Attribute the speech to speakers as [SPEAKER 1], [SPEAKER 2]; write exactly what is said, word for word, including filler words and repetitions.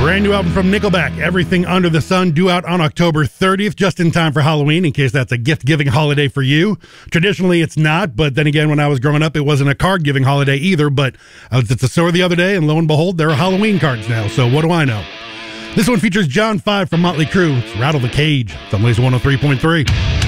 [SPEAKER 1] Brand new album from Nickelback, Everything Under the Sun, due out on October thirtieth, just in time for Halloween, in case that's a gift-giving holiday for you. Traditionally, it's not, but then again, when I was growing up, it wasn't a card-giving holiday either, but I was at the store the other day, and lo and behold, there are Halloween cards now, so what do I know? This one features John five from Motley Crue. It's Rattle the Cage. It's on Laser one oh three point three.